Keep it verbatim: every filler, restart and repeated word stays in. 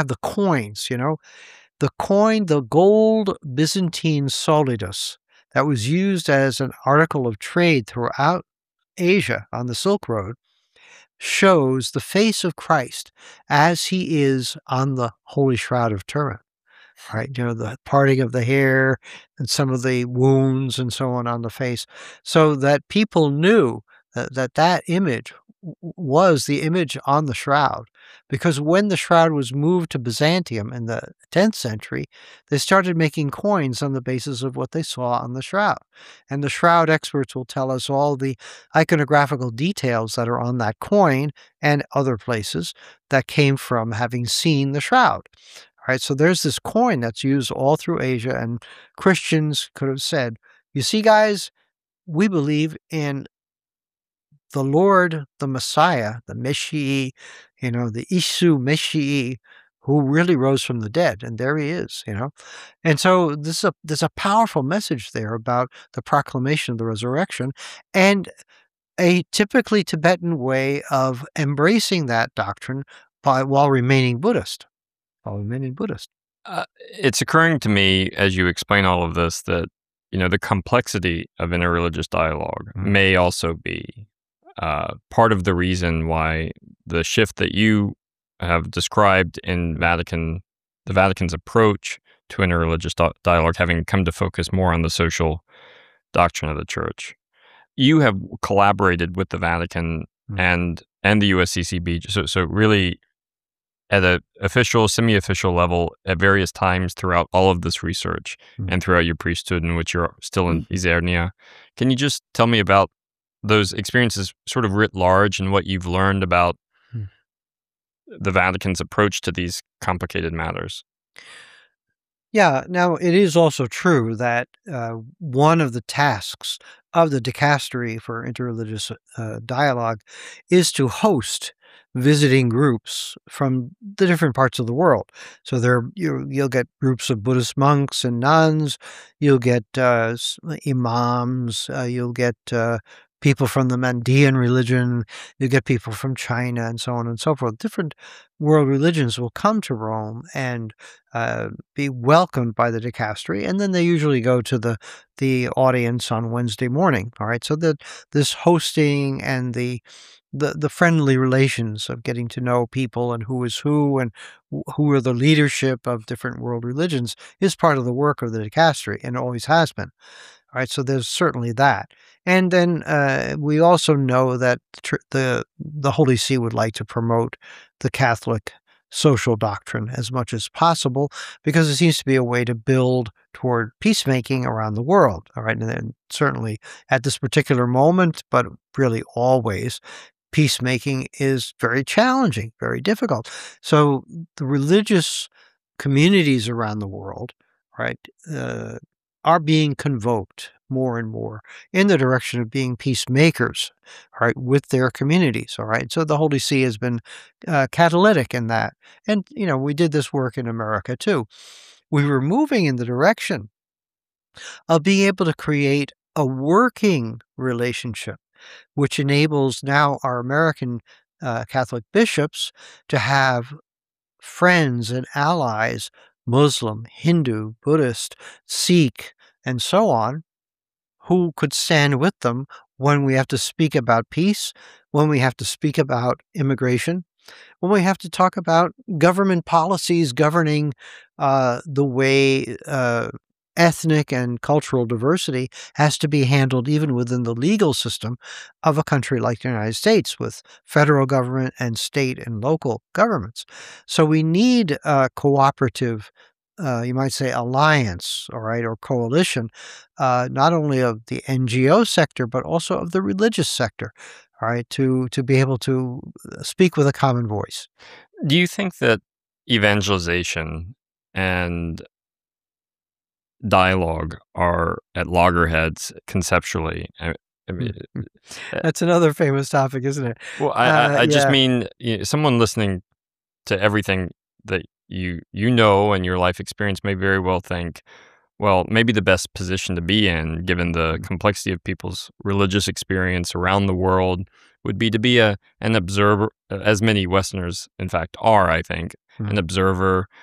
have the coins, you know, the coin, the gold Byzantine solidus that was used as an article of trade throughout Asia on the Silk Road shows the face of Christ as he is on the Holy Shroud of Turin, right? You know, the parting of the hair and some of the wounds and so on on the face, so that people knew that that, that image w- was the image on the shroud. Because when the shroud was moved to Byzantium in the tenth century, they started making coins on the basis of what they saw on the shroud. And the shroud experts will tell us all the iconographical details that are on that coin and other places that came from having seen the shroud. All right, so there's this coin that's used all through Asia, and Christians could have said, you see, guys, we believe in the Lord, the Messiah, the Meshii, you know, the Isu Meshii, who really rose from the dead, and there he is, you know. And so this is a, there's a powerful message there about the proclamation of the resurrection, and a typically Tibetan way of embracing that doctrine by, while remaining Buddhist, while remaining Buddhist. Uh, it's occurring to me as you explain all of this that, you know, the complexity of interreligious dialogue mm. may also be uh, part of the reason why the shift that you have described in Vatican, the Vatican's approach to interreligious di- dialogue, having come to focus more on the social doctrine of the Church. You have collaborated with the Vatican mm. and and the U S C C B, so so really at an official, semi-official level at various times throughout all of this research mm. and throughout your priesthood, in which you're still in Isernia. Can you just tell me about those experiences sort of writ large and what you've learned about mm. the Vatican's approach to these complicated matters? Yeah, now it is also true that uh, one of the tasks of the dicastery for interreligious uh, dialogue is to host visiting groups from the different parts of the world. So there, you, you'll get groups of Buddhist monks and nuns, you'll get uh, imams, uh, you'll get uh, people from the Mandean religion, you get people from China, and so on and so forth. Different world religions will come to Rome and uh, be welcomed by the dicastery, and then they usually go to the the audience on Wednesday morning. All right, so that this hosting and the the the friendly relations of getting to know people and who is who and who are the leadership of different world religions is part of the work of the dicastery, and always has been. All right, so there's certainly that. And then uh, we also know that tr- the the Holy See would like to promote the Catholic social doctrine as much as possible, because it seems to be a way to build toward peacemaking around the world. All right, and then certainly at this particular moment, but really always, peacemaking is very challenging, very difficult. So the religious communities around the world, right, uh, are being convoked more and more in the direction of being peacemakers, all right, with their communities, all right? So the Holy See has been uh, catalytic in that. And, you know, we did this work in America too. We were moving in the direction of being able to create a working relationship, which enables now our American uh, Catholic bishops to have friends and allies, Muslim, Hindu, Buddhist, Sikh, and so on, who could stand with them when we have to speak about peace, when we have to speak about immigration, when we have to talk about government policies governing uh, the way uh, ethnic and cultural diversity has to be handled even within the legal system of a country like the United States, with federal government and state and local governments. So we need a cooperative, uh, you might say, alliance, all right, or coalition, uh, not only of the N G O sector, but also of the religious sector, all right, to, to be able to speak with a common voice. Do you think that evangelization and dialogue are at loggerheads conceptually? I, I mean, that's another famous topic, isn't it? Well, I, I, I uh, just yeah. mean, you know, someone listening to everything that you you know and your life experience may very well think, well, maybe the best position to be in, given the complexity of people's religious experience around the world, would be to be a an observer, as many Westerners, in fact, are, I think, Mhm. an observer